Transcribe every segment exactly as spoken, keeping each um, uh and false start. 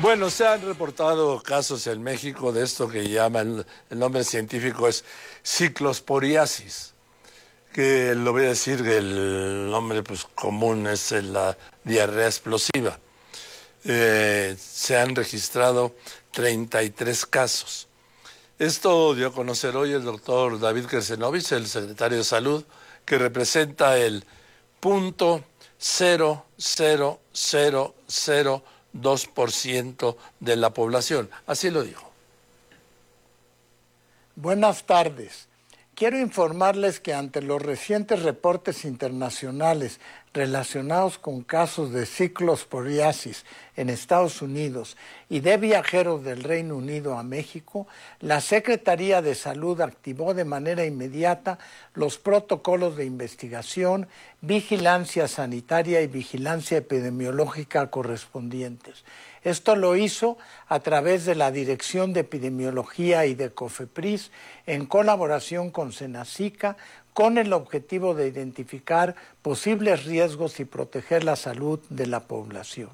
Bueno, se han reportado casos en México de esto que llaman, el nombre científico es ciclosporiasis, que lo voy a decir, el nombre pues, común es la diarrea explosiva. Eh, se han registrado treinta y tres casos. Esto dio a conocer hoy el doctor David Kersenovich, el secretario de Salud, que representa el punto cero cero cero cero dos por ciento de la población. Así lo dijo. Buenas tardes. Quiero informarles que ante los recientes reportes internacionales relacionados con casos de ciclosporiasis en Estados Unidos y de viajeros del Reino Unido a México, la Secretaría de Salud activó de manera inmediata los protocolos de investigación, vigilancia sanitaria y vigilancia epidemiológica correspondientes. Esto lo hizo a través de la Dirección de Epidemiología y de COFEPRIS en colaboración con SENACICA, con el objetivo de identificar posibles riesgos y proteger la salud de la población.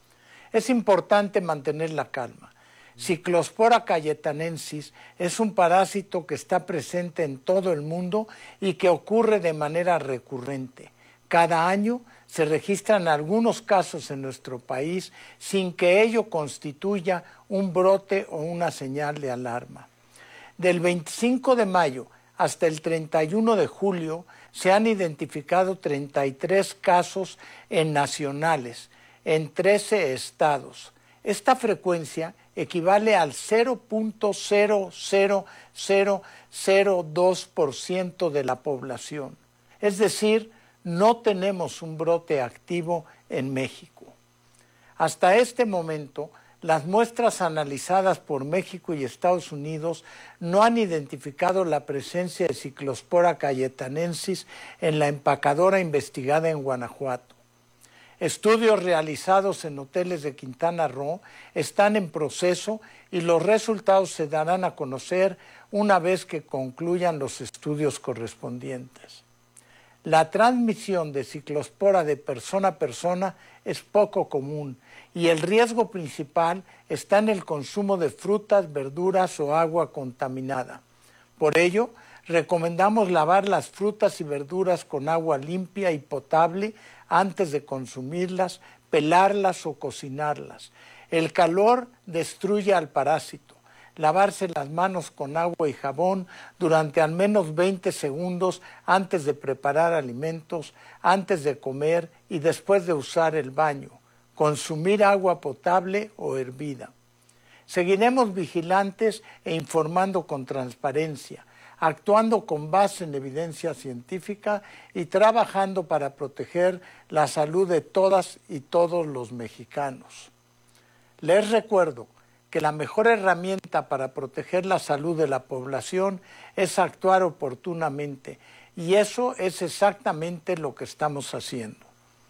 Es importante mantener la calma. Cyclospora cayetanensis es un parásito que está presente en todo el mundo y que ocurre de manera recurrente. Cada año se registran algunos casos en nuestro país sin que ello constituya un brote o una señal de alarma. Del veinticinco de mayo hasta el treinta y uno de julio se han identificado treinta y tres casos en nacionales en trece estados. Esta frecuencia equivale al cero punto cero cero cero cero dos por ciento de la población. Es decir, no tenemos un brote activo en México. Hasta este momento, las muestras analizadas por México y Estados Unidos no han identificado la presencia de Cyclospora cayetanensis en la empacadora investigada en Guanajuato. Estudios realizados en hoteles de Quintana Roo están en proceso y los resultados se darán a conocer una vez que concluyan los estudios correspondientes. La transmisión de ciclospora de persona a persona es poco común y el riesgo principal está en el consumo de frutas, verduras o agua contaminada. Por ello, recomendamos lavar las frutas y verduras con agua limpia y potable antes de consumirlas, pelarlas o cocinarlas. El calor destruye al parásito. Lavarse las manos con agua y jabón durante al menos veinte segundos antes de preparar alimentos, antes de comer y después de usar el baño. Consumir agua potable o hervida. Seguiremos vigilantes e informando con transparencia, actuando con base en evidencia científica y trabajando para proteger la salud de todas y todos los mexicanos. Les recuerdo que la mejor herramienta para proteger la salud de la población es actuar oportunamente, y eso es exactamente lo que estamos haciendo.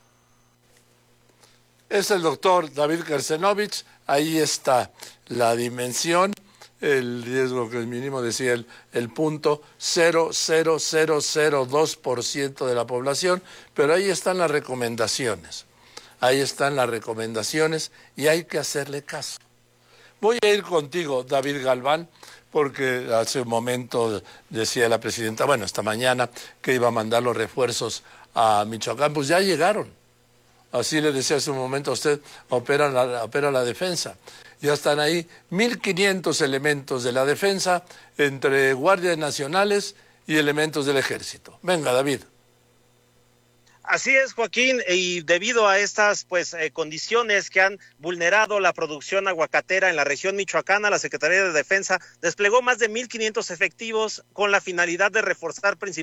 Es el doctor David Kersenovich, ahí está la dimensión, el riesgo que el mínimo decía el, el punto cero cero cero cero dos por ciento de la población, pero ahí están las recomendaciones, ahí están las recomendaciones y hay que hacerle caso. Voy a ir contigo, David Galván, porque hace un momento decía la presidenta, bueno, esta mañana, que iba a mandar los refuerzos a Michoacán, pues ya llegaron. Así le decía hace un momento a usted, opera la, opera la defensa. Ya están ahí mil quinientos elementos de la defensa, entre guardias nacionales y elementos del ejército. Venga, David. Así es, Joaquín, y debido a estas pues eh, condiciones que han vulnerado la producción aguacatera en la región michoacana, la Secretaría de Defensa desplegó más de mil quinientos efectivos con la finalidad de reforzar principalmente